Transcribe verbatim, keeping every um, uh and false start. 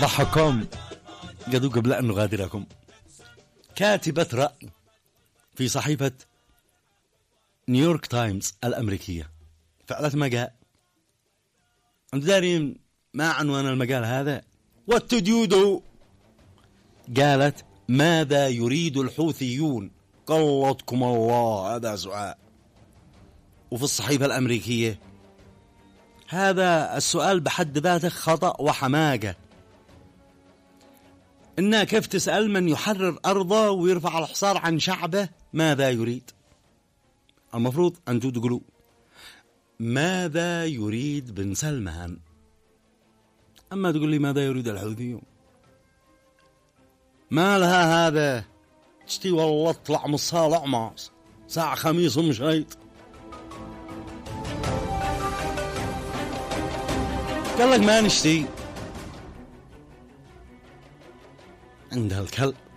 ضحكم قدوا قبل أن نغادركم. كاتبة رأي في صحيفة نيويورك تايمز الأمريكية فعلت مقال. أنتم دارين ما عنوان المقال هذا؟ What did you do؟ قالت ماذا يريد الحوثيون؟ قلتكم الله، هذا سؤال. وفي الصحيفة الأمريكية هذا السؤال بحد ذاته خطأ وحماقة. إنها كيف تسأل من يحرر أرضه ويرفع الحصار عن شعبه ماذا يريد؟ المفروض أن تقولوا ماذا يريد بن سلمان. أما تقول لي ماذا يريد الحوثيون، ما لها هذا؟ تشتي والله اطلع من الصالة عماص ساعة خميس ومشيط. قال لك ما نشتي عندها الكلب.